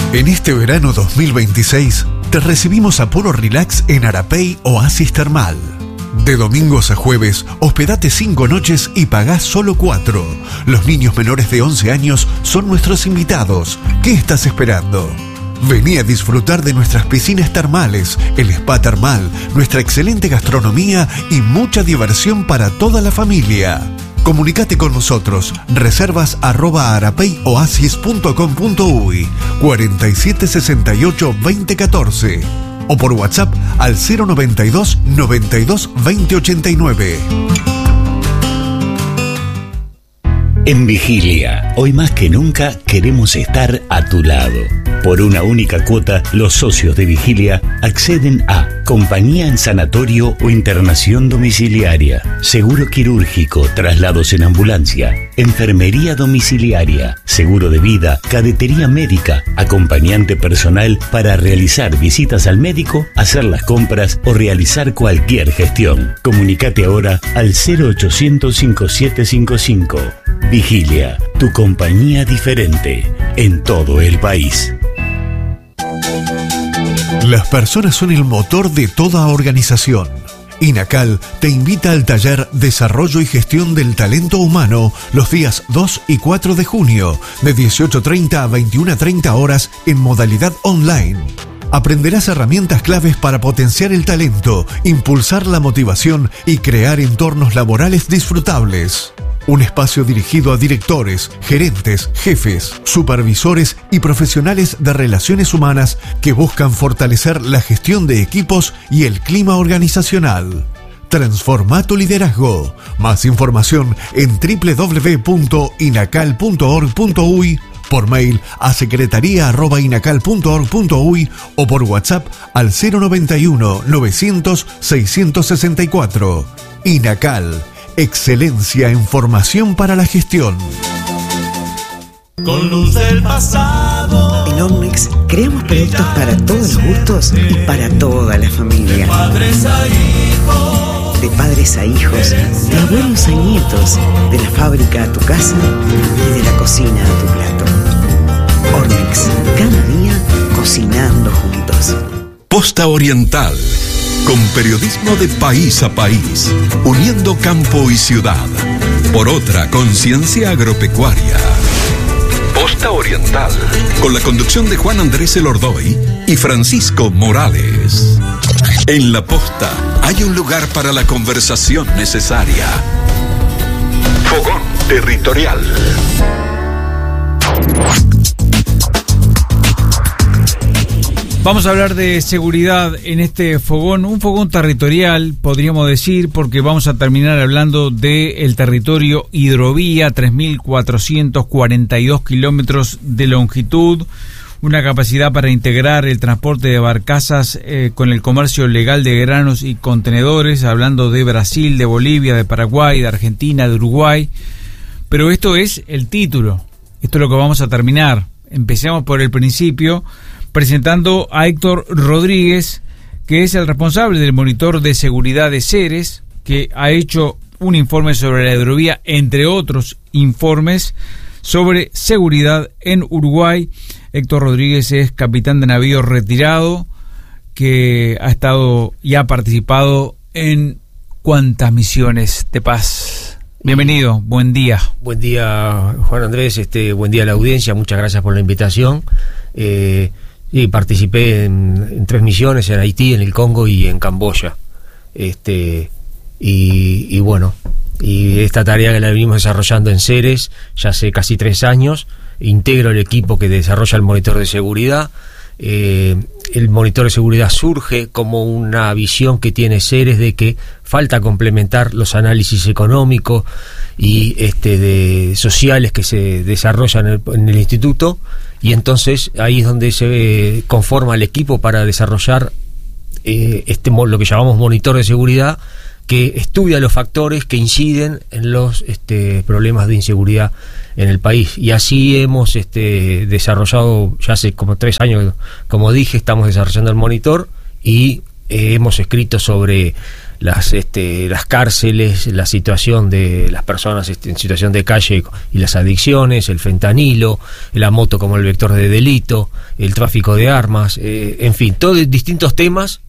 En este verano 2026, te recibimos a puro relax en Arapey Oasis Termal. De domingos a jueves, hospedate 5 noches y pagás solo 4. Los niños menores de 11 años son nuestros invitados. ¿Qué estás esperando? Vení a disfrutar de nuestras piscinas termales, el spa termal, nuestra excelente gastronomía y mucha diversión para toda la familia. Comunicate con nosotros. Reservas @arapeyoasis.com.uy 4768 2014 o por WhatsApp al 092 92 2089. En Vigilia, hoy más que nunca queremos estar a tu lado. Por una única cuota, los socios de Vigilia acceden a compañía en sanatorio o internación domiciliaria, seguro quirúrgico, traslados en ambulancia, enfermería domiciliaria, seguro de vida, cadetería médica, acompañante personal para realizar visitas al médico, hacer las compras o realizar cualquier gestión. Comunicate ahora al 0800 5755. Vigilia, tu compañía diferente en todo el país. Las personas son el motor de toda organización. INACAL te invita al taller Desarrollo y Gestión del Talento Humano los días 2 y 4 de junio, de 18:30 a 21:30 horas en modalidad online. Aprenderás herramientas claves para potenciar el talento, impulsar la motivación y crear entornos laborales disfrutables. Un espacio dirigido a directores, gerentes, jefes, supervisores y profesionales de relaciones humanas que buscan fortalecer la gestión de equipos y el clima organizacional. Transforma tu liderazgo. Más información en www.inacal.org.uy, por mail a secretaría@inacal.org.uy o por WhatsApp al 091 900 664. INACAL. Excelencia en formación para la gestión. Con luz del pasado. En Omnex creamos productos para todos los gustos y para toda la familia. De padres a hijos. De padres a hijos, de abuelos a nietos, de la fábrica a tu casa y de la cocina a tu plato. Omnex, cada día cocinando juntos. Posta Oriental. Con periodismo de país a país, uniendo campo y ciudad, por otra conciencia agropecuaria. Posta Oriental, con la conducción de Juan Andrés Elordoy y Francisco Morales. En la Posta hay un lugar para la conversación necesaria. Fogón Territorial. Vamos a hablar de seguridad en este fogón, un fogón territorial, podríamos decir, porque vamos a terminar hablando del territorio hidrovía, 3.442 kilómetros de longitud, una capacidad para integrar el transporte de barcazas con el comercio legal de granos y contenedores, hablando de Brasil, de Bolivia, de Paraguay, de Argentina, de Uruguay. Pero esto es el título, esto es lo que vamos a terminar. Empecemos por el principio, presentando a Héctor Rodríguez, que es el responsable del monitor de seguridad de Ceres, que ha hecho un informe sobre la hidrovía, entre otros informes sobre seguridad en Uruguay. Héctor Rodríguez es capitán de navío retirado, que ha estado y ha participado en ¿cuántas misiones de paz? Bienvenido, buen día. Buen día, Juan Andrés, buen día a la audiencia, muchas gracias por la invitación. Sí, participé en 3 misiones, en Haití, en el Congo y en Camboya. Y bueno, y esta tarea que la venimos desarrollando en Ceres ya hace casi 3 años. Integro el equipo que desarrolla el monitor de seguridad. El monitor de seguridad surge como una visión que tiene Ceres de que falta complementar los análisis económicos y de sociales que se desarrollan en el instituto, y entonces ahí es donde se conforma el equipo para desarrollar lo que llamamos monitor de seguridad, que estudia los factores que inciden en los problemas de inseguridad en el país. Y así hemos desarrollado, ya hace como 3 años, como dije, estamos desarrollando el monitor y hemos escrito sobre las cárceles, la situación de las personas en situación de calle y las adicciones, el fentanilo, la moto como el vector de delito, el tráfico de armas, en fin, todos distintos temas